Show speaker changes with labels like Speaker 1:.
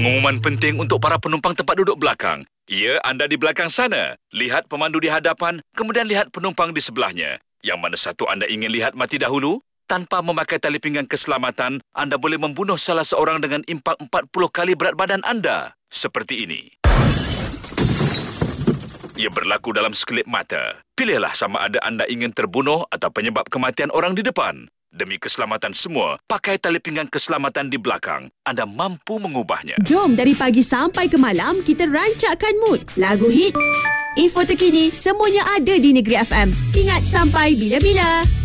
Speaker 1: Pengumuman penting untuk para penumpang tempat duduk belakang. Ya, anda di belakang sana. Lihat pemandu di hadapan, kemudian lihat penumpang di sebelahnya. Yang mana satu anda ingin lihat mati dahulu? Tanpa memakai tali pinggang keselamatan, anda boleh membunuh salah seorang dengan impak 40 kali berat badan anda. Seperti ini. Ia berlaku dalam sekelip mata. Pilihlah sama ada anda ingin terbunuh atau penyebab kematian orang di depan. Demi keselamatan semua, pakai tali pinggang keselamatan di belakang. Anda mampu mengubahnya.
Speaker 2: Jom dari pagi sampai ke malam, kita rancakkan mood. Lagu hit, info terkini, semuanya ada di Negeri FM. Ingat sampai bila-bila.